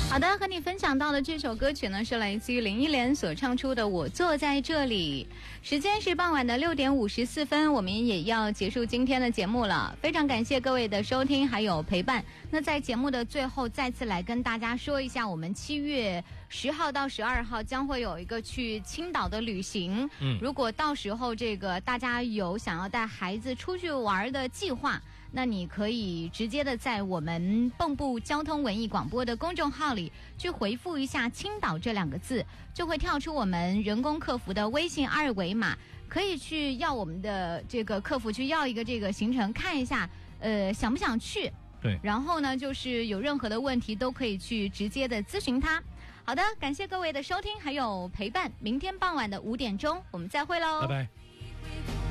好的，和你分享到的这首歌曲呢，是来自于林忆莲所唱出的《我坐在这里》。时间是傍晚的6点54分，我们也要结束今天的节目了。非常感谢各位的收听还有陪伴。那在节目的最后，再次来跟大家说一下，我们7月10号到12号将会有一个去青岛的旅行。如果到时候这个大家有想要带孩子出去玩的计划，那你可以直接的在我们蚌埠交通文艺广播的公众号里去回复一下青岛这2个字，就会跳出我们人工客服的微信2维码，可以去要我们的这个客服去要一个这个行程看一下，想不想去。 对， 然后呢就是有任何的问题都可以去直接的咨询他。好的，感谢各位的收听还有陪伴，明天傍晚的5点钟我们再会喽， 拜拜。